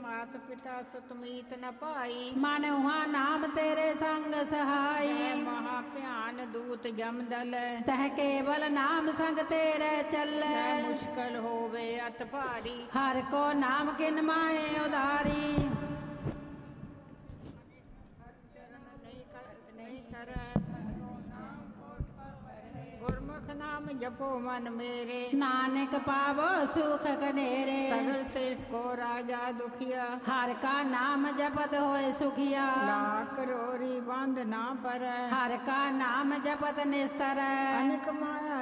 मात पिता सुतमीत न पाई। मन हुआ नाम तेरे संग सहाई। महाभ्यान दूत जम दल तह केवल नाम संग तेरे चले। मुश्किल होवे अत भारी हर को नाम किन माए उधारी। गुरमुख नाम जपो मन मेरे नानक पावो सुख कनेरे। सगल से को राजा दुखिया हर का नाम जपत होए सुखिया। लाख रोरी बंद ना पर हर का नाम जपत निस्तर। अनिक माया